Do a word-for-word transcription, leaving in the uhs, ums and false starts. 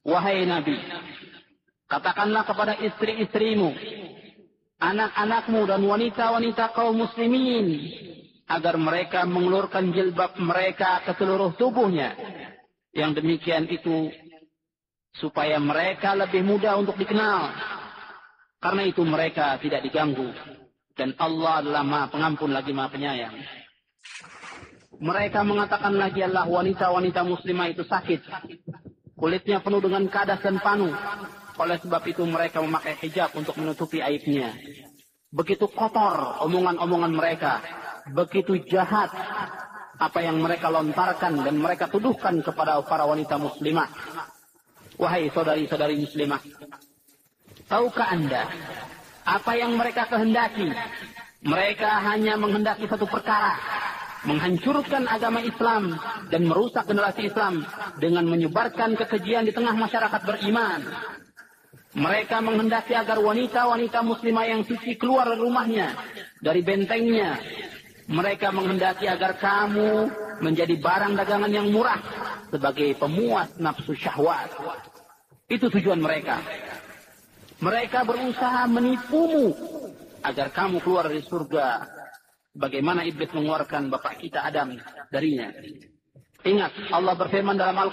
Wahai Nabi, katakanlah kepada istri-istrimu, anak-anakmu dan wanita-wanita kaum muslimin, agar mereka mengulurkan jilbab mereka ke seluruh tubuhnya. Yang demikian itu supaya mereka lebih mudah untuk dikenal. Karena itu mereka tidak diganggu. Dan Allah adalah Maha Pengampun lagi Maha Penyayang. Mereka mengatakan lagi Allah, wanita-wanita muslimah itu sakit. Kulitnya penuh dengan kadas dan panu. Oleh sebab itu mereka memakai hijab untuk menutupi aibnya. Begitu kotor omongan-omongan mereka. Begitu jahat apa yang mereka lontarkan dan mereka tuduhkan kepada para wanita muslimah. Wahai saudari-saudari muslimah, tahukah Anda apa yang mereka kehendaki? Mereka hanya menghendaki satu perkara, menghancurkan agama Islam dan merusak generasi Islam dengan menyebarkan kekejian di tengah masyarakat beriman. Mereka menghendaki agar wanita-wanita muslimah yang suci keluar dari rumahnya, dari bentengnya. Mereka menghendaki agar kamu menjadi barang dagangan yang murah sebagai pemuas nafsu syahwat. Itu tujuan mereka. Mereka berusaha menipumu agar kamu keluar dari surga. Bagaimana iblis mengeluarkan bapak kita Adam darinya. Ingat, Allah berfirman dalam Al-Quran.